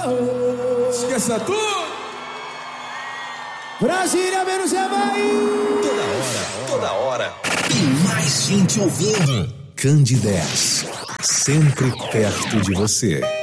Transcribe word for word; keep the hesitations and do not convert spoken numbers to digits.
Esqueça tudo. Brasília, menos Havaí. Toda hora, toda hora. Tem mais gente ouvindo. Candidez, sempre perto de você.